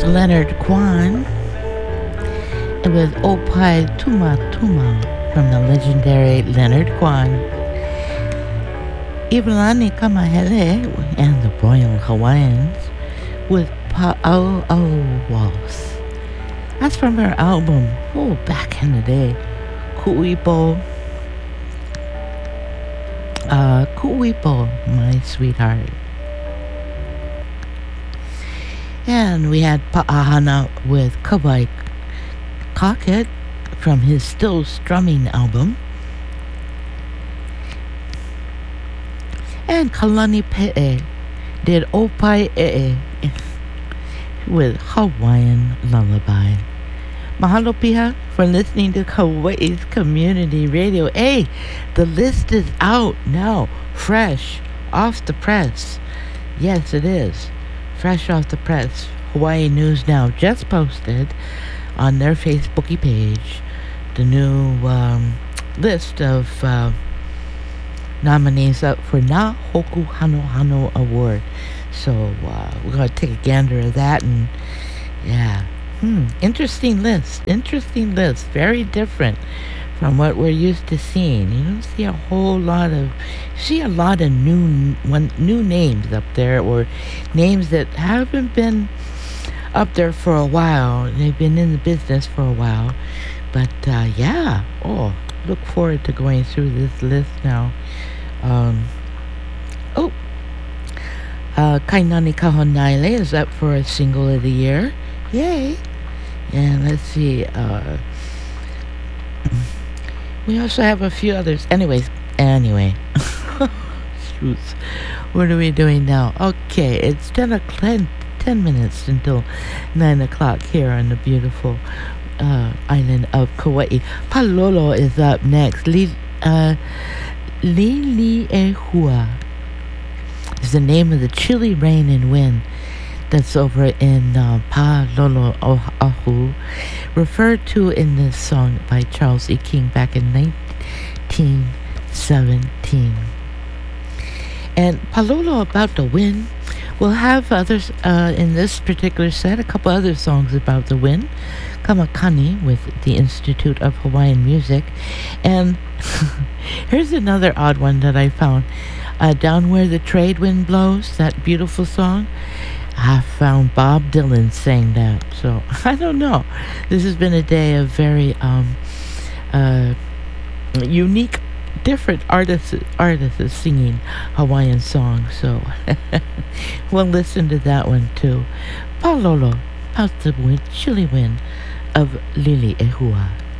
was Leonard Kwan with Opai Tuma Tuma from the legendary Leonard Kwan. Ivalani Kamahele and the Royal Hawaiians with Pa'au Waltz. That's from her album, back in the day, Kuipo, My Sweetheart. And we had Pa'ahana with Kawai Cockett from his Still Strumming album. And Kalani Pe'e did Opai E'e with Hawaiian Lullaby. Mahalo Piha for listening to Kauai's Community Radio. Hey, the list is out now, fresh, off the press. Yes, it is. Fresh off the press. Hawaii News Now just posted on their Facebooky page the new list of nominees up for Na Hoku Hano Hano Award. So we're going to take a gander at that, and yeah, interesting list. Very different from what we're used to seeing. You don't see a whole lot of, new names up there, or names that haven't been up there for a while. They've been in the business for a while, but look forward to going through this list now. Kainani Kahonaile is up for a single of the year. Yay! And let's see, we also have a few others. Anyway. Shoots. What are we doing now? Okay, it's 10 minutes until 9 o'clock here on the beautiful island of Kauai. Palolo is up next. Lili'ehua is the name of the chilly rain and wind that's over in Palolo, Oahu, referred to in this song by Charles E. King back in 1917. And Palolo about the wind. We'll have others in this particular set, a couple other songs about the wind. Kamakani with the Institute of Hawaiian Music. And here's another odd one that I found. Down Where the Trade Wind Blows, that beautiful song. I found Bob Dylan sang that. So, I don't know. This has been a day of very unique, different artists singing Hawaiian songs. So, we'll listen to that one too. Palolo, out the wind, chilly wind of Lili'ehua.